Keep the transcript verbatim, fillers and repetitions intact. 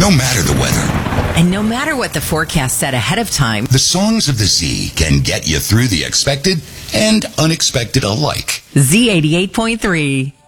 No matter the weather. And no matter what the forecast said ahead of time, The songs of the Z can get you through the expected and unexpected alike. Z eighty-eight point three.